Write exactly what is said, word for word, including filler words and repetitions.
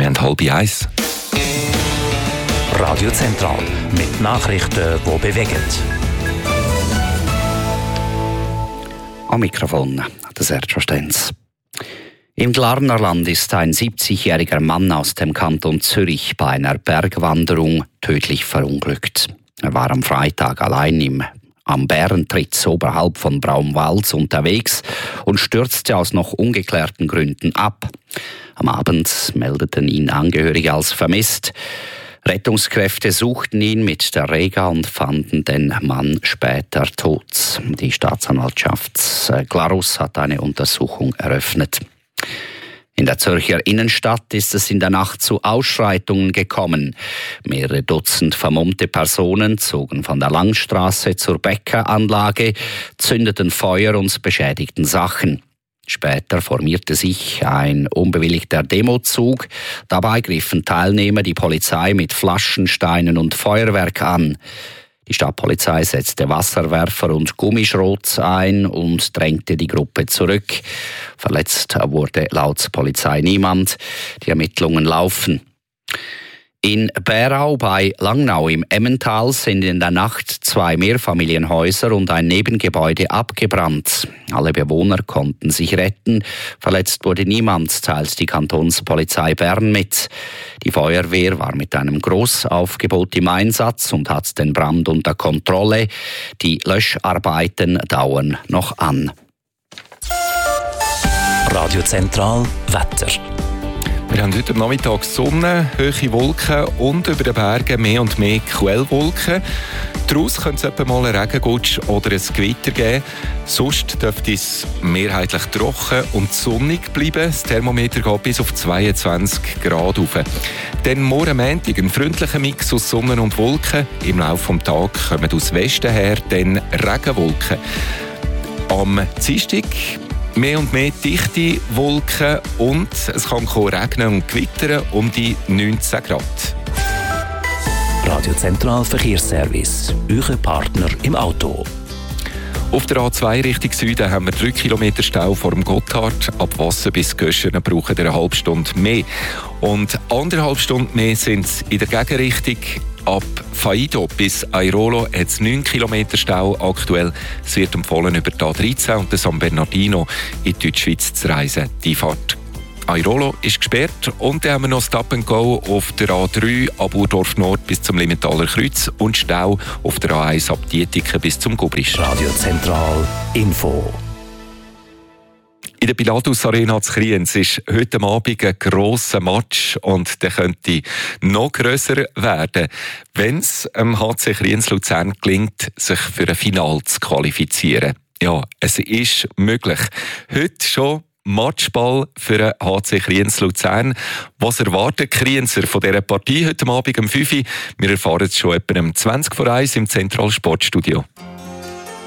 haben halb eins. Radio Zentral mit Nachrichten, die bewegen. Am Mikrofon, der Sergio Stenz. Im Glarnerland ist ein siebzigjähriger Mann aus dem Kanton Zürich bei einer Bergwanderung tödlich verunglückt. Er war am Freitag allein im am Bärentritz oberhalb von Braunwald unterwegs und stürzte aus noch ungeklärten Gründen ab. Am Abend meldeten ihn Angehörige als vermisst. Rettungskräfte suchten ihn mit der Rega und fanden den Mann später tot. Die Staatsanwaltschaft Glarus hat eine Untersuchung eröffnet. In der Zürcher Innenstadt ist es in der Nacht zu Ausschreitungen gekommen. Mehrere Dutzend vermummte Personen zogen von der Langstrasse zur Bäckeranlage, zündeten Feuer und beschädigten Sachen. Später formierte sich ein unbewilligter Demozug. Dabei griffen Teilnehmer die Polizei mit Flaschensteinen und Feuerwerk an. Die Stadtpolizei setzte Wasserwerfer und Gummischrot ein und drängte die Gruppe zurück. Verletzt wurde laut Polizei niemand. Die Ermittlungen laufen. In Bärau bei Langnau im Emmental sind in der Nacht zwei Mehrfamilienhäuser und ein Nebengebäude abgebrannt. Alle Bewohner konnten sich retten. Verletzt wurde niemand, teilt die Kantonspolizei Bern mit. Die Feuerwehr war mit einem Grossaufgebot im Einsatz und hat den Brand unter Kontrolle. Die Löscharbeiten dauern noch an. Radio Zentral Wetter. Wir haben heute Nachmittag Sonne, hohe Wolken und über den Bergen mehr und mehr Quellwolken. Daraus könnte es etwa mal einen Regengutsch oder ein Gewitter geben. Sonst dürfte es mehrheitlich trocken und sonnig bleiben. Das Thermometer geht bis auf zweiundzwanzig Grad rauf. Dann morgen Montag ein freundlicher Mix aus Sonne und Wolken. Im Laufe des Tages kommen aus Westen her dann Regenwolken. Am Dienstag mehr und mehr dichte Wolken und es kann regnen und gewittern um die neunzehn Grad. Radio Zentral Verkehrsservice, euer Partner im Auto. Auf der A zwei Richtung Süden haben wir drei Kilometer Stau vor dem Gotthard. Ab Wasser bis Göschen brauchen wir eine halbe Stunde mehr. Und anderthalb Stunden mehr sind es in der Gegenrichtung. Ab Faido bis Airolo hat es neun Kilometer Stau aktuell. Es wird empfohlen, über die A dreizehn und den San Bernardino in die Deutschschweiz zu reisen. Die Fahrt Airolo ist gesperrt und dann haben wir noch Stop and Go auf der A drei ab Urdorf Nord bis zum Limmentaler Kreuz und Stau auf der A eins ab Dietiken bis zum Gubrisch. Radio Zentral Info. In der Pilatus Arena zu Kriens ist heute Abend ein grosser Match und der könnte noch grösser werden, wenn es dem H C Kriens Luzern gelingt, sich für ein Finale zu qualifizieren. Ja, es ist möglich. Heute schon Matchball für den H C Kriens Luzern. Was erwartet Krienser von dieser Partie heute Abend um fünf Uhr? Wir erfahren es schon etwa um zwanzig vor eins im Zentralsportstudio.